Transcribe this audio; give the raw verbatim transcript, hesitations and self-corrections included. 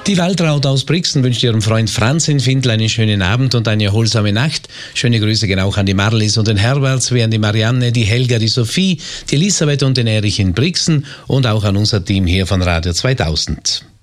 Die Waltraud aus Brixen wünscht ihrem Freund Franz in Findl einen schönen Abend und eine erholsame Nacht. Schöne Grüße gehen auch an die Marlies und den Herberts, wie an die Marianne, die Helga, die Sophie, die Elisabeth und den Erich in Brixen und auch an unser Team hier von Radio zweitausend.